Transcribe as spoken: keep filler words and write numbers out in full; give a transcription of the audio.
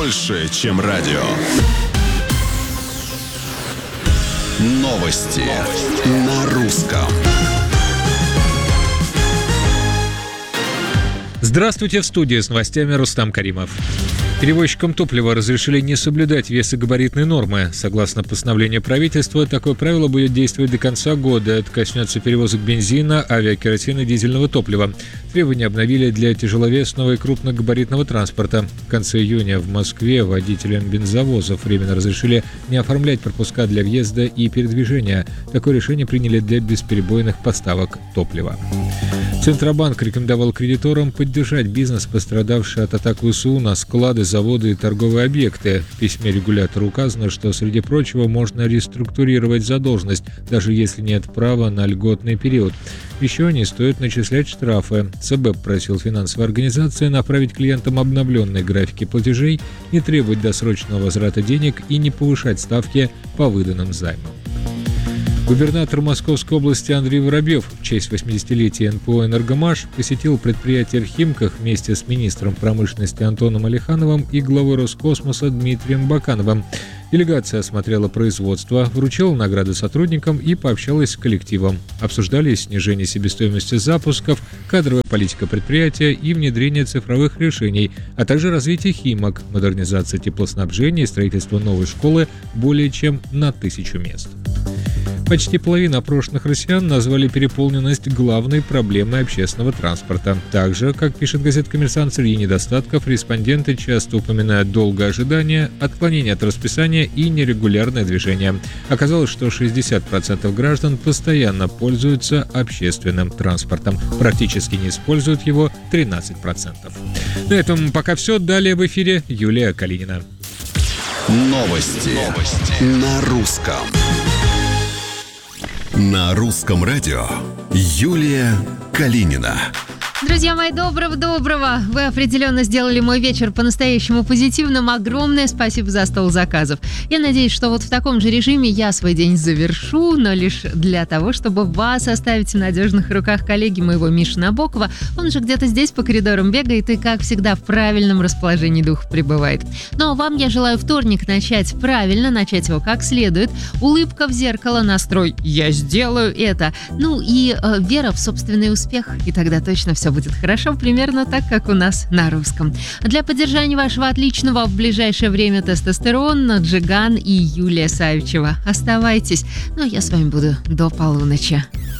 больше, чем радио. Новости, Новости. На русском. Здравствуйте, в студии с новостями Рустам Каримов. Перевозчикам топлива разрешили не соблюдать весогабаритные нормы. Согласно постановлению правительства, такое правило будет действовать до конца года. Это коснется перевозок бензина, авиакеросина и дизельного топлива. Требования обновили для тяжеловесного и крупногабаритного транспорта. В конце июня в Москве водителям бензовозов временно разрешили не оформлять пропуска для въезда и передвижения. Такое решение приняли для бесперебойных поставок топлива. Центробанк рекомендовал кредиторам поддержать бизнес, пострадавший от атак ВСУ на склады, заводы и торговые объекты. В письме регулятора указано, что, среди прочего, можно реструктурировать задолженность, даже если нет права на льготный период. Еще не стоит начислять штрафы. ЦБ просил финансовые организации направить клиентам обновленные графики платежей, не требовать досрочного возврата денег и не повышать ставки по выданным займам. Губернатор Московской области Андрей Воробьев в честь восьмидесятилетия эн пэ о «Энергомаш» посетил предприятие в Химках вместе с министром промышленности Антоном Алихановым и главой Роскосмоса Дмитрием Бакановым. Делегация осмотрела производство, вручила награды сотрудникам и пообщалась с коллективом. Обсуждали снижение себестоимости запусков, кадровая политика предприятия и внедрение цифровых решений, а также развитие Химок, модернизация теплоснабжения и строительство новой школы более чем на тысячу мест. Почти половина опрошенных россиян назвали переполненность главной проблемой общественного транспорта. Также, как пишет газета «Коммерсант», среди недостатков респонденты часто упоминают долгое ожидание, отклонение от расписания и нерегулярное движение. Оказалось, что шестьдесят процентов граждан постоянно пользуются общественным транспортом. Практически не используют его тринадцать процентов. На этом пока все. Далее в эфире Юлия Калинина. Новости, Новости. На русском. На русском радио Юлия Калинина. Друзья мои, доброго-доброго! Вы определенно сделали мой вечер по-настоящему позитивным. Огромное спасибо за стол заказов. Я надеюсь, что вот в таком же режиме я свой день завершу, но лишь для того, чтобы вас оставить в надежных руках коллеги моего Миши Набокова. Он же где-то здесь по коридорам бегает и, как всегда, в правильном расположении духа пребывает. Ну а вам я желаю вторник начать правильно, начать его как следует. Улыбка в зеркало, настрой «я сделаю это». Ну и э, вера в собственный успех, и тогда точно все будет хорошо, примерно так, как у нас на русском. Для поддержания вашего отличного в ближайшее время тестостерон, Джиган и Юлия Савичева. Оставайтесь, но я с вами буду до полуночи.